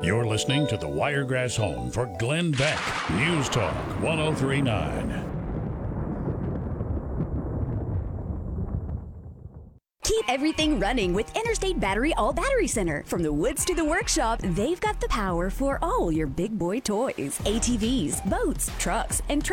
You're listening to the Wiregrass Home for Glenn Beck. News Talk 1039. Keep everything running with Interstate Battery All Battery Center. From the woods to the workshop, they've got the power for all your big boy toys, ATVs, boats, trucks, and